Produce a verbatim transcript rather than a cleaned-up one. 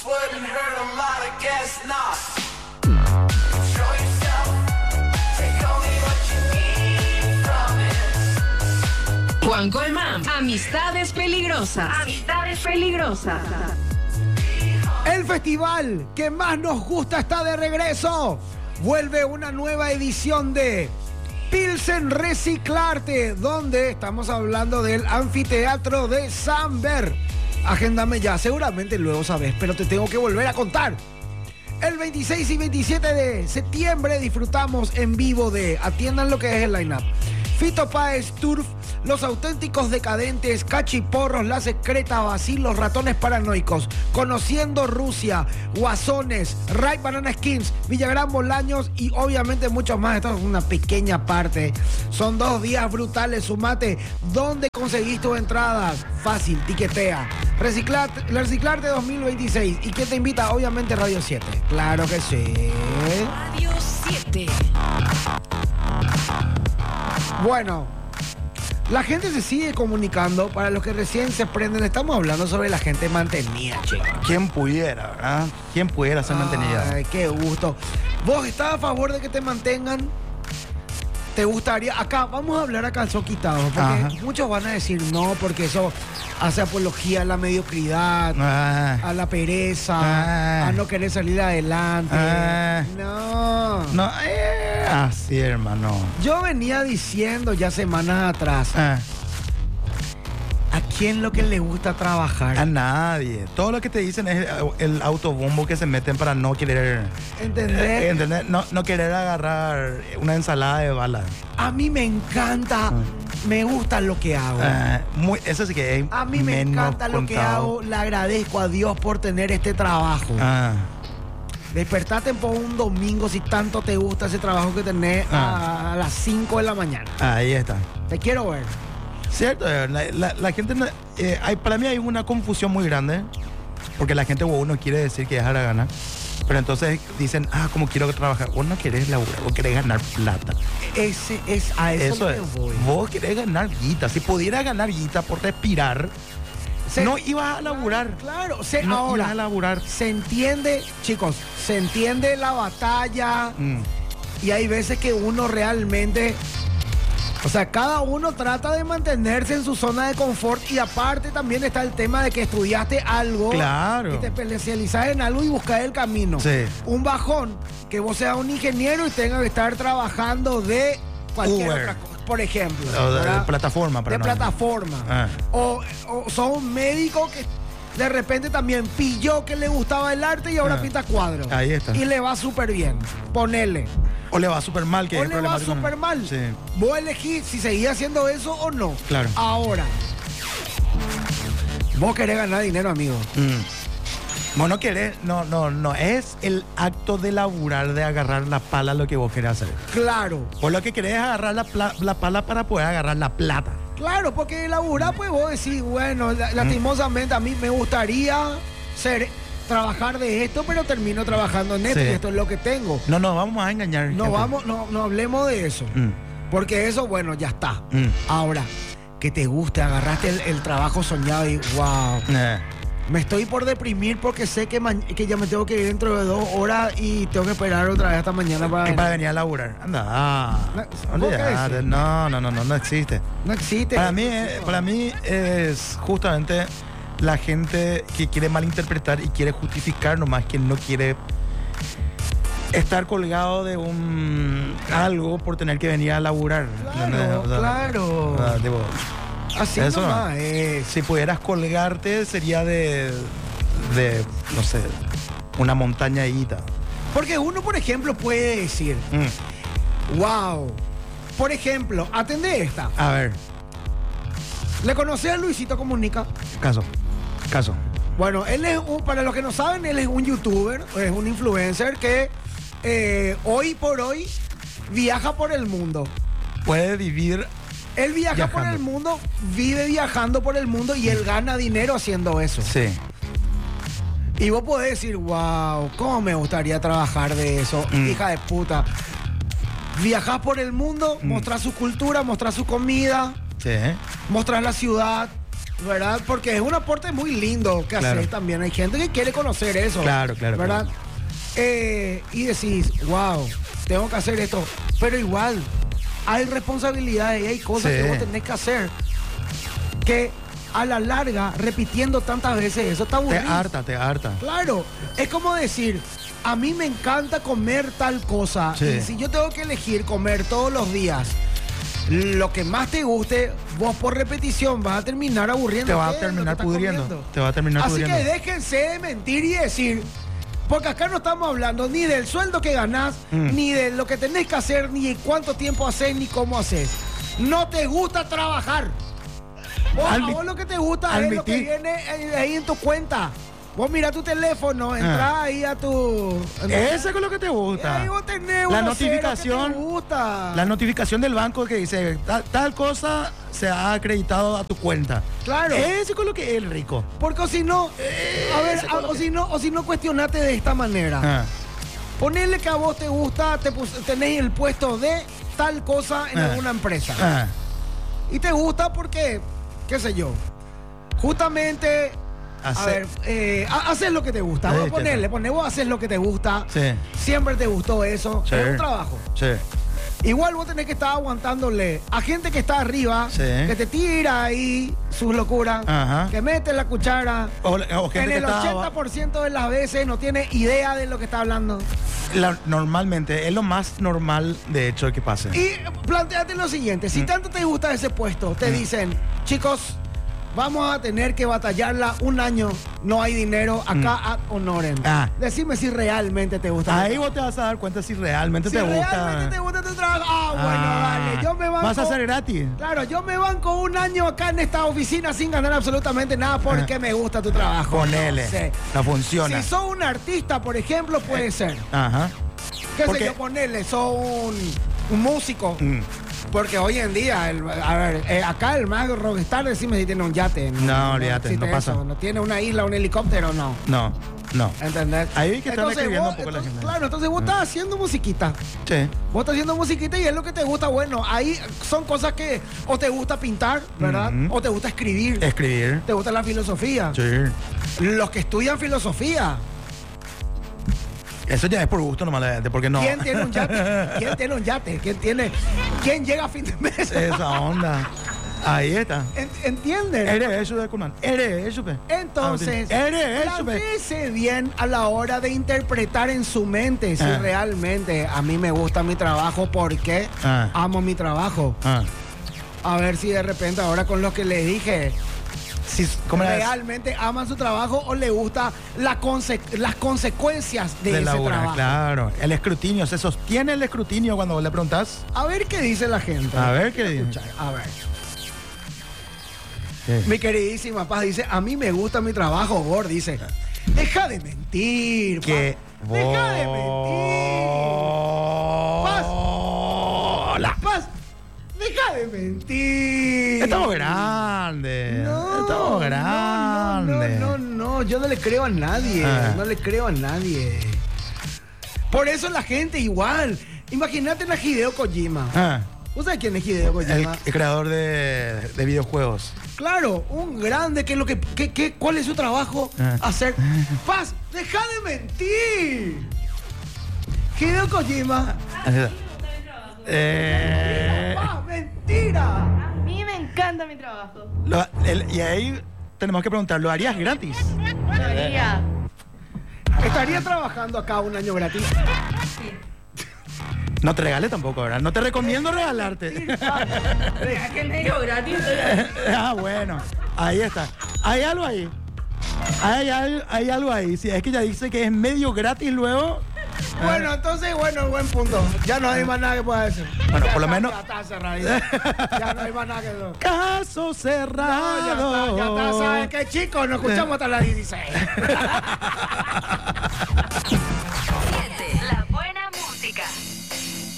wouldn't hurt a lot, I guess not. Juan Colmán, amistades peligrosas. Amistades peligrosas. El festival que más nos gusta está de regreso. Vuelve una nueva edición de Pilsen Reciclarte, donde estamos hablando del anfiteatro de Samber. Agéndame ya, seguramente luego sabes, pero te tengo que volver a contar. El veintiséis y veintisiete de septiembre disfrutamos en vivo de, atiendan lo que es el line-up: Fito Páez, Turf, Los Auténticos Decadentes, Cachiporros, La Secreta, Basil, Los Ratones Paranoicos, Conociendo Rusia, Guasones, Ray Banana Skins, Villagrán Bolaños y obviamente muchos más. Esto es una pequeña parte. Son dos días brutales, sumate. ¿Dónde conseguís tus entradas? Fácil, tiquetea. Reciclarte, Reciclarte dos mil veintiséis. ¿Y qué te invita? Obviamente Radio siete. Claro que sí. Radio siete. Bueno, la gente se sigue comunicando. Para los que recién se prenden, estamos hablando sobre la gente mantenida, chicos. ¿Quién pudiera, verdad? ¿Quién pudiera ser mantenida? Ay, qué gusto. ¿Vos estás a favor de que te mantengan? ¿Te gustaría? Acá, vamos a hablar a calzón quitado, porque Ajá. muchos van a decir no, porque eso hace apología a la mediocridad, Ah, a la pereza, Ah. a no querer salir adelante. Ah. No. no, eh, así, hermano. Yo venía diciendo ya semanas atrás, Ah, ¿a quién lo que le gusta trabajar? a nadie. Todo lo que te dicen es el autobombo que se meten para no querer... ¿Entendés? eh, ¿entendés? No, no querer agarrar una ensalada de balas. A mí me encanta, me gusta lo que hago. Ah, muy, eso sí que es A mí me menos encanta lo que contado. hago. Le agradezco a Dios por tener este trabajo. Ah, Despertate por un domingo si tanto te gusta ese trabajo que tenés Ah. a, a las cinco de la mañana. ahí está. Te quiero ver. Cierto, eh, la, la- la gente, no- eh, hay, para mí hay una confusión muy grande, porque la gente wow, no quiere decir que deja la gana, pero entonces dicen, ah, como quiero trabajar, vos no querés laburar, vos querés ganar plata. Ese es a eso, Eso que es, voy. vos querés ganar guita, si pudieras ganar guita por respirar, Se- no ibas a laburar, Claro, se, no ahora ibas a laburar. se entiende, chicos, se entiende la batalla Mm, y hay veces que uno realmente, o sea, cada uno trata de mantenerse en su zona de confort y aparte también está el tema de que estudiaste algo Claro. y te especializas en algo y buscas el camino. Sí. Un bajón, que vos seas un ingeniero y tengas que estar trabajando de cualquier Uber. otra cosa, por ejemplo. o de, ¿verdad? de plataforma. para de no- plataforma. Ah. O, o sos un médico que de repente también pilló que le gustaba el arte y ahora Ah. pinta cuadros. Ahí está. Y le va súper bien. Ponele. O le va súper mal, que O es le va problemático. súper mal. Sí, Vos elegís si seguís haciendo eso o no. Claro. Ahora, vos querés ganar dinero, amigo. Mm. Vos no querés, no, no, no, es el acto de laburar, de agarrar la pala lo que vos querés hacer. Claro. Vos lo que querés es agarrar la, pla- la pala para poder agarrar la plata. Claro, porque laburar, pues vos decís, bueno, la- Mm. lastimosamente a mí me gustaría ser, trabajar de esto, pero termino trabajando en esto Sí. y esto es lo que tengo. No nos vamos a engañar. No gente. vamos, no, no hablemos de eso. Mm, Porque eso, bueno, ya está. mm. Ahora, que te guste, agarraste el, el trabajo soñado y wow. Eh, Me estoy por deprimir porque sé que, ma- que ya me tengo que ir dentro de dos horas y tengo que esperar otra vez hasta mañana para... es para venir a laburar. Anda. ah, No, ¿vos qué olvidate. decís? No, no, no, no, no existe. No existe. Para mí, eh, para mí es justamente la gente que quiere malinterpretar y quiere justificar nomás, que no quiere estar colgado de un algo por tener que venir a laburar. ¿entendés? Claro, O sea, claro. o sea, tipo, Así eso no. nomás es. si pudieras colgarte sería de, de, no sé, una montañita. Porque uno, por ejemplo, puede decir, Mm. wow. Por ejemplo, atende esta. A ver, ¿Le conoces a Luisito Comunica? caso, caso. Bueno, él es un, para los que no saben, él es un youtuber, es un influencer que eh, hoy por hoy viaja por el mundo. Puede vivir. Él viaja Viajando. por el mundo, vive viajando por el mundo y él gana dinero haciendo eso. Sí. Y vos podés decir, wow, ¿cómo me gustaría trabajar de eso? Mm. Hija de puta. Viajás por el mundo, Mm. mostrás su cultura, mostrás su comida, Sí. mostrás la ciudad, ¿verdad? Porque es un aporte muy lindo que Claro. haces también. Hay gente que quiere conocer eso. Claro, claro, ¿verdad? claro. Eh, y decís, wow, tengo que hacer esto. Pero igual, hay responsabilidades y hay cosas Sí. que vos tenés que hacer que a la larga, repitiendo tantas veces eso, está Te aburrido. harta, te harta. Claro, es como decir, a mí me encanta comer tal cosa. Sí. Y si yo tengo que elegir comer todos los días lo que más te guste, vos por repetición vas a terminar aburriendo. Te va a terminar pudriendo. Te va a terminar Así pudriendo. que déjense de mentir y decir, porque acá no estamos hablando ni del sueldo que ganás, Mm. ni de lo que tenés que hacer, ni de cuánto tiempo haces, ni cómo haces. No te gusta trabajar. Vos, a Admi- vos lo que te gusta es lo que admití. viene eh, ahí en tu cuenta. Vos mira tu teléfono, entrá ahí a tu... Eso es lo que te Y gusta. ahí vos tenés La una notificación- cero que te gusta. La notificación del banco que dice tal, tal cosa se ha acreditado a tu cuenta. Claro. Eso es lo que es el rico. Porque o si no, a ver, Ese a- con lo o que- si no, o si no cuestionate de esta manera. Ah, Ponele que a vos te gusta, te pus- tenés el puesto de tal cosa en Ah. alguna empresa. ah, Y te gusta porque, qué sé yo, justamente, a Hace- ver, eh, ha- haces lo que te gusta. Sí, Vos sí, ponerle, sí. poné, vos haces lo que te gusta. sí, Siempre te gustó eso. Sí. Es un trabajo. sí. Igual vos tenés que estar aguantándole a gente que está arriba, Sí. que te tira ahí sus locuras, Ajá. que mete la cuchara. O, o gente En que el está ochenta por ciento de las veces no tiene idea de lo que está hablando. la- normalmente es lo más normal de hecho que pase. Y planteate lo siguiente, Mm. si tanto te gusta ese puesto, te dicen, chicos, vamos a tener que batallarla un año, no hay dinero, acá ad honorem. Mm. Ah. Decime si realmente te gusta. Ahí vos te vas a dar cuenta si realmente si te gusta. realmente te gusta tu trabajo, ah, bueno, Ah, dale, yo me banco. Vas a hacer gratis. Claro, yo me banco un año acá en esta oficina sin ganar absolutamente nada porque me gusta tu trabajo. Ponele. No sé. No funciona. Si sos un artista, por ejemplo, puede ser. Ajá. ¿Qué sé porque- yo? Ponerle, sos un, un músico. Mm. Porque hoy en día, el- a ver, eh, acá el más rockstar, decime si tiene un yate. No, olvídate, existe no pasa. eso. ¿No tiene una isla, un helicóptero? No. No, no. ¿Entendés? Ahí vi que están Entonces escribiendo vos- un poco la entonces, gente. Claro, entonces vos estás haciendo musiquita. Sí. Vos estás haciendo musiquita y es lo que te gusta. Bueno, ahí son cosas que o te gusta pintar, ¿verdad? Ujú. O te gusta escribir. Escribir. Te gusta la filosofía. Sí. Los que estudian filosofía. Eso ya es por gusto nomás la gente, porque no. ¿Quién tiene un yate? ¿Quién tiene un yate? ¿Quién tiene? ¿Quién llega a fin de mes? Esa onda. Ahí está. En- ¿Entiendes? Eres eso de Culman. Eres eso, pe. Entonces, Eres eso, pe. plantéese bien a la hora de interpretar en su mente si Ah. realmente a mí me gusta mi trabajo, porque Ah. amo mi trabajo. Ah. A ver si de repente ahora con lo que les dije, Sí, ¿cómo era eso? realmente aman su trabajo o le gusta la conse- las consecuencias de, De ese laburar, trabajo. claro. El escrutinio, se sostiene el escrutinio cuando vos le preguntás. A ver qué dice la gente. A ver qué dice. Escucha, a ver. Sí. Mi queridísima Paz dice, a mí me gusta mi trabajo, Gor, dice. Deja de mentir, Paz. Que Deja de mentir. Paz. Hola. Paz, deja de mentir. Estamos grandes. No, Estamos no, grandes. No, no, no, yo no le creo a nadie. Ah. No le creo a nadie. Por eso la gente igual. Imagínate a Hideo Kojima. Ah, ¿Vos sabés quién es Hideo el, Kojima? el creador de, de videojuegos. Claro, un grande que es lo que, que- que- ¿cuál es su trabajo? Ah. Hacer. Paz, deja de mentir. Hideo Kojima. Eh, Paz, mentira. A mí me encanta mi trabajo. lo- el- y ahí tenemos que preguntar, ¿lo harías gratis? Lo haría. Estaría trabajando acá un año gratis. No te regales tampoco, ¿verdad? No te recomiendo regalarte. ¿Verdad que medio gratis? Ah, bueno. Ahí está. Hay algo ahí. Hay, al- hay algo ahí. Si es que ya dice que es medio gratis luego. Bueno, entonces, bueno, buen punto. Ya no hay más nada que pueda decir. Bueno, Ya por lo está, menos- Ya está cerradito. Ya no hay más nada que decir. Caso No, cerrado. ya está, ya está. ¿Sabes qué, chicos? Nos escuchamos hasta las dieciséis.